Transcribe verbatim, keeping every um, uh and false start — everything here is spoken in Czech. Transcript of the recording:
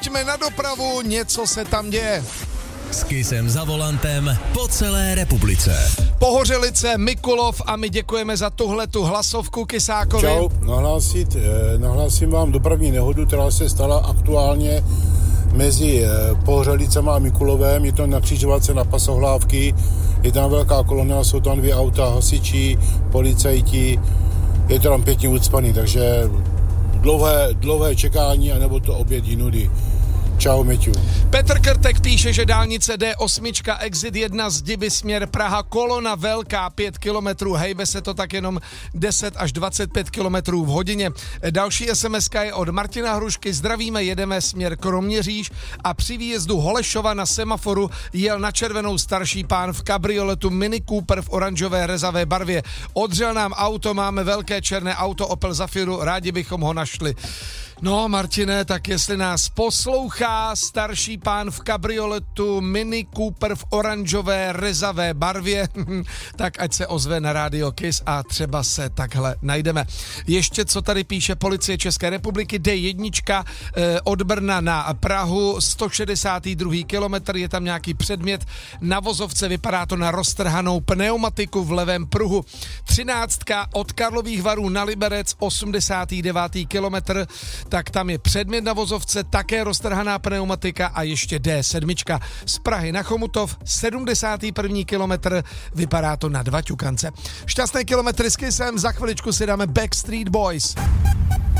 pojďme na dopravu, něco se tam děje. S Kissem za volantem po celé republice. Pohořelice, Mikulov a my děkujeme za tuhletu hlasovku Kisákovi. Čau, nahlásit, nahlásím vám dopravní nehodu, která se stala aktuálně mezi Pohořelicema a Mikulovem. Je to na křižovatce na pasohlávky, je tam velká kolona, jsou tam dvě auta, hasiči, policajti, je to tam pěkně ucpaný, takže dlouhé, dlouhé čekání, anebo to oběd jinudy. Čau, Meťu. Petr Krtek píše, že dálnice D osm, exit jedna z Diby směr Praha, kolona velká pět kilometrů, hejbe se to tak jenom deset až dvacet pět kilometrů v hodině. Další es em eska je od Martina Hrušky, zdravíme, jedeme směr Kroměříž a při výjezdu Holešova na semaforu jel na červenou starší pán v kabrioletu Mini Cooper v oranžové rezavé barvě. Odřel nám auto, máme velké černé auto Opel Zafiru, rádi bychom ho našli. No, Martine, tak jestli nás poslouchá starší pán v kabrioletu Mini Cooper v oranžové rezavé barvě, tak ať se ozve na Radio Kiss a třeba se takhle najdeme. Ještě co tady píše Policie České republiky, D jedna eh, od Brna na Prahu, sto šedesátý druhý kilometr, je tam nějaký předmět na vozovce, vypadá to na roztrhanou pneumatiku v levém pruhu. třináctka od Karlových Varů na Liberec, osmdesátý devátý kilometr, tak tam je předmět na vozovce, také roztrhaná pneumatika a ještě D sedm. Z Prahy na Chomutov, sedmdesátý první kilometr, vypadá to na dva ťukance. Šťastné kilometry s Kissem, za chviličku si dáme Backstreet Boys.